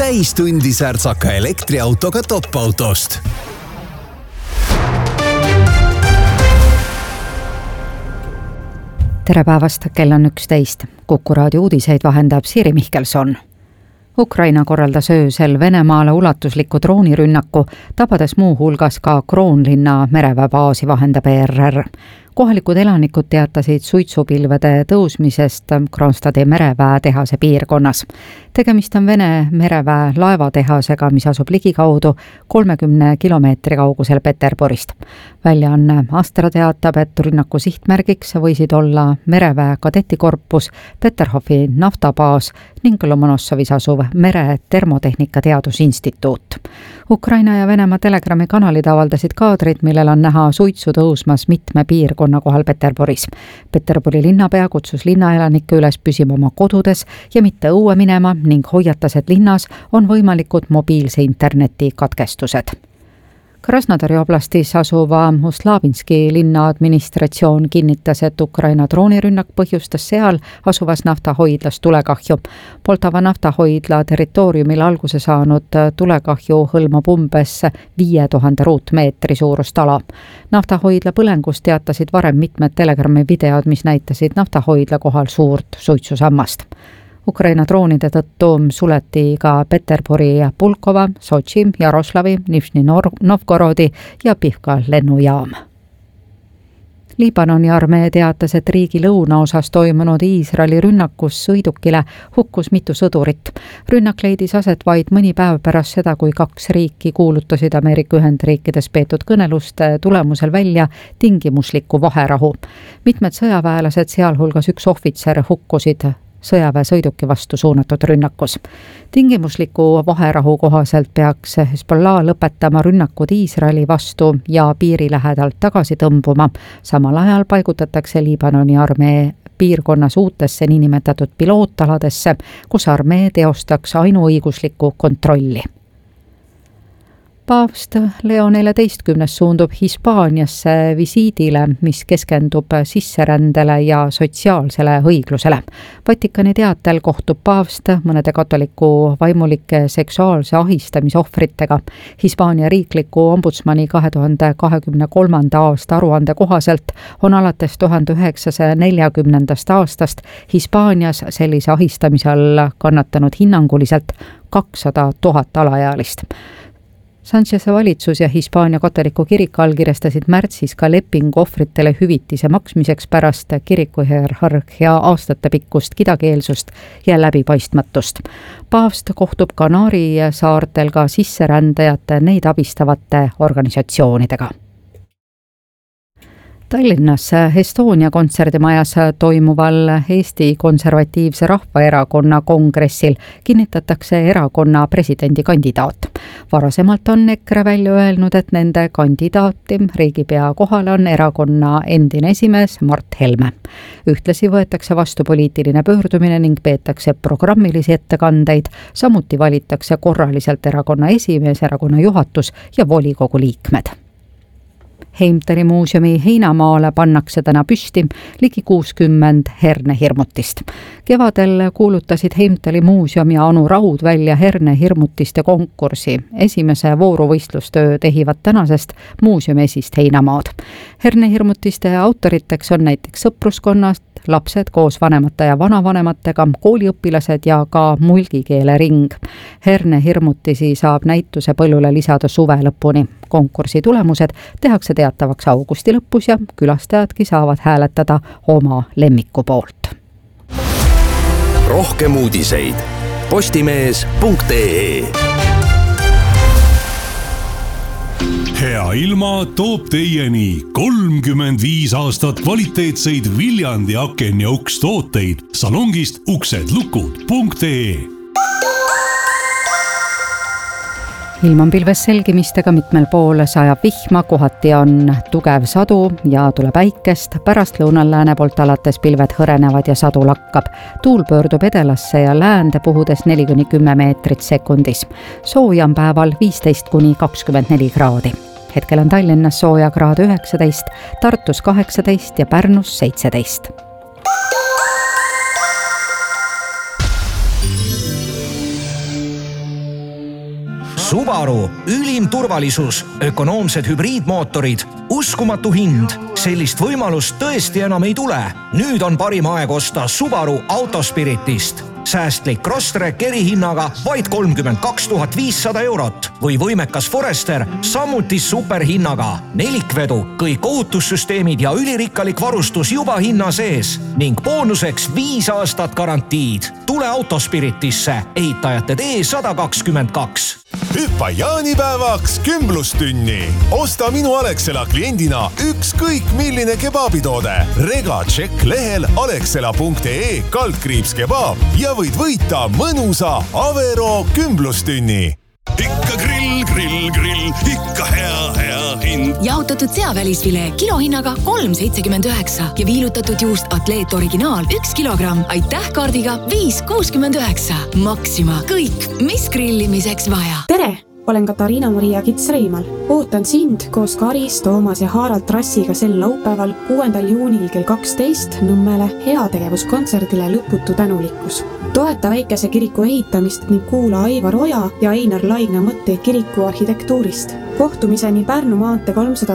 täistundi särtsaka elektriautoga top-autost. Tere päevast, kell on 11. Kuku raadio uudiseid vahendab Siiri Mihkelson. Ukraina korraldas öösel Venemaale ulatusliku droonirünnaku, tabades muu hulgas ka Kroonlinna mereväebaasi, vahendab ERR. Kohalikud elanikud teatasid suitsupilvede tõusmisest Kronstadi mereväetehase piirkonnas. Tegemist on Vene mereväe laevatehasega, mis asub ligikaudu 30 kilomeetri kaugusel Peterburist. Väljaanne Astra teatab, et rünnaku sihtmärgiks võisid olla mereväe kadetikorpus, Peterhofi naftabaas ning Lomonossovis asuv mere termotehnika teadusinstituut. Ukraina ja Venemaa Telegrami kanalid avaldasid kaadrid, millel on näha suitsu tõusmas mitme piirkonna kohal Peterburis. Peterburi linnapea kutsus linnaelanikke üles püsima oma kodudes ja mitte õue minema ning hoiatas, et linnas on võimalikud mobiilse interneti katkestused. Krasnodari oblastis asuva Uslavinski linna administratsioon kinnitas, et Ukraina droonirünnak põhjustas seal asuvas naftahoidlas tulekahju. Poltava naftahoidla territooriumil alguse saanud tulekahju hõlmab umbes 5000 ruutmeetri suurust ala. Naftahoidla põlengust teatasid varem mitmed Telegrami videod, mis näitasid naftahoidla kohal suurt suitsusammast. Ukraina droonide tõttu suleti ka Peterburi, Pulkova, Sotši, Jaroslavi, Nižni Novgorodi ja Pihka lennujaam. Liibanoni armee teatas, et riigi lõunaosas toimunud Iisraeli rünnakus sõidukile hukkus mitu sõdurit. Rünnak leidis aset vaid mõni päev pärast seda, kui 2 riiki kuulutasid Ameerika Ühendriikides peetud kõneluste tulemusel välja tingimusliku vaherahu. Mitmed sõjaväelased, sealhulgas 1 ohvitser, hukkusid sõjaväesõiduki vastu suunatud rünnakus. Tingimusliku vaherahu kohaselt peaks Hezbollah lõpetama rünnakud Iisraeli vastu ja piiri lähedalt tagasi tõmbuma. Samal ajal paigutatakse Liibanoni armee piirkonnas uutesse niinimetatud pilootaladesse, kus armee teostaks ainuõiguslikku kontrolli. Paavst Leo XIV suundub Hispaaniasse visiidile, mis keskendub sisserändele ja sotsiaalsele õiglusele. Vatikani teatel kohtub paavst mõnede katoliku vaimulike seksuaalse ahistamise ohvritega. Hispaania riikliku ombudsmani 2023. aasta aruande kohaselt on alates 1940. aastast Hispaanias sellise ahistamise all kannatanud hinnanguliselt 200 000 alaealist. Sanchez'e valitsus ja Hispaania katoliku kirik allkirjastasid märtsis ka lepingu ohvritele hüvitise maksmiseks pärast kirikuhierarhia aastatepikkust kidakeelsust ja läbipaistmatust. Paavst kohtub Kanaari saartel ka sisserändajate neid abistavate organisatsioonidega. Tallinnas Estonia kontserdimajas toimuval Eesti Konservatiivse Rahvaerakonna kongressil kinnitatakse erakonna presidendikandidaat. Varasemalt on EKRE välja öelnud, et nende kandidaati riigipea kohale on erakonna endine esimees Mart Helme. Ühtlasi võetakse vastu poliitiline pöördumine ning peetakse programmilisi ettekandeid, samuti valitakse korraliselt erakonna esimees, erakonna juhatus ja volikogu liikmed. Heimtali muuseumi heinamaale pannakse täna püsti ligi 60 hernehirmutist. Kevadel kuulutasid Heimtali muuseum ja Anu Raud välja hernehirmutiste konkursi. Esimese vooruvõistlustöö tehivad tänasest muuseumi esist heinamaad. Hernehirmutiste autoriteks on näiteks sõpruskonnast lapsed koos vanemate ja vanavanematega, kooliõpilased ja ka mulgikeele ring. Hernehirmutisi saab näituse põllule lisada suve lõpuni. Konkursi tulemused tehakse teatavaks augusti lõpus ja külastajadki saavad hääletada oma lemmiku poolt. Rohkem uudiseid postimees.ee. Hea ilma toob teieni 35 aastat kvaliteetseid Viljandi aken ja uks tooteid salongist uksedlukud.ee. Ilm on pilves selgimistega, mitmel pool sajab vihma, kohati on tugev sadu ja tuleb päikest. Pärastlõunal lääne poolt alates pilved hõrenevad ja sadu lakkab. Tuul pöördub edelasse ja läände puhudes 4-10 meetrit sekundis. Sooja on päeval 15-24 kraadi. Hetkel on Tallinnas sooja kraad 19, Tartus 18 ja Pärnus 17. Subaru, ülim turvalisus, ökonoomsed hübriidmootorid, uskumatu hind. Sellist võimalust tõesti enam ei tule. Nüüd on parim aeg osta Subaru Autospiritist. Säästlik Crosstrek erihinnaga vaid 32 500 eurot või võimekas Forester samuti superhinnaga. Nelikvedu, kõik ohutussüsteemid ja ülirikkalik varustus juba hinna sees ning boonuseks 5 aastat garantiid. Tule Autospiritisse, ehitajate tee 122. Hüppa jaanipäevaks kümblustünni. Osta minu Alexela kliendina ükskõik milline kebabitoode. Rega tšekk lehel alexela.ee/kebab ja võid võita mõnusa Avero kümblustünni. Ikka grill, ikka hea hind. Jahutatud seavälisfilee kilohinnaga 3,79 ja viilutatud juust Atleet Originaal 1 kilogramm. Aitäh kaardiga 5,69. Maxima, kõik, mis grillimiseks vaja. Tere! Olen Katariina Maria Kits-Reimal. Ootan sind koos Karis, Toomas ja Harald Trassiga sel laupäeval 6. juunil kell 12 Nõmmele heategevuskontserdile Lõputu tänulikkus. Toeta väikese kiriku ehitamist ning kuula Aivar Oja ja Einar Laigna mõtteid kiriku arhitektuurist. Kohtumiseni Pärnu maantee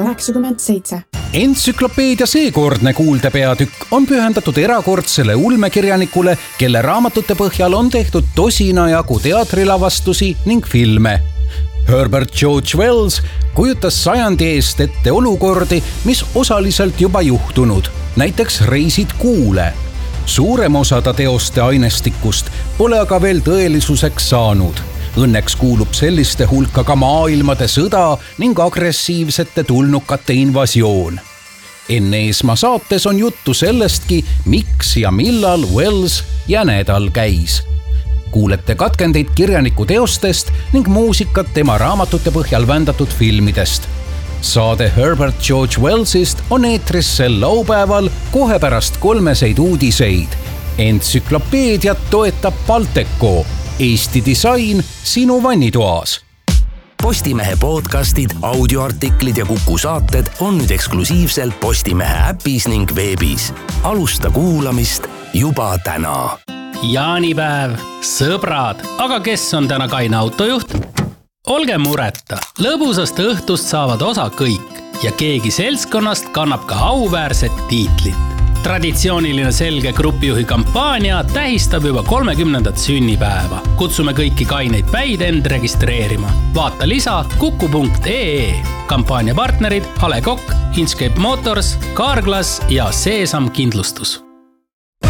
397. Entsüklopeedia seekordne kuuldepeatükk on pühendatud erakordsele ulmekirjanikule, kelle raamatute põhjal on tehtud tosina jagu teatrilavastusi ning filme. Herbert George Wells kujutas sajandi eest ette olukordi, mis osaliselt juba juhtunud, näiteks Reisid kuule. Suurem osa ta teoste ainestikust pole aga veel tõelisuseks saanud. Õnneks kuulub selliste hulka ka maailmade sõda ning agressiivsete tulnukate invasioon. Enne Eesmaa saates on juttu sellestki, miks ja millal Wells jänedal käis. Kuulete katkendeid kirjaniku teostest ning muusikat tema raamatute põhjal vändatud filmidest. Saade Herbert George Wellsist on eetris sel laupäeval kohe pärast 3 uudiseid. Entsüklopeediat toetab Balteco. Eesti disain sinu vannitoas. Postimehe podcastid, audioartiklid ja Kuku saated on nüüd eksklusiivselt Postimehe äpis ning veebis. Alusta kuulamist juba täna. Jaanipäev, sõbrad, aga kes on täna kaine autojuht? Olge mureta, lõbusast õhtust saavad osa kõik ja keegi seltskonnast kannab ka auväärset tiitlit. Traditsiooniline selge grupijuhi kampaania tähistab juba 30. sünnipäeva. Kutsume kõiki kaineid päid end registreerima. Vaata lisa kuku.ee. Kampaania partnerid Ale Kokk, Inkscape Motors, Carglass ja Seesam kindlustus.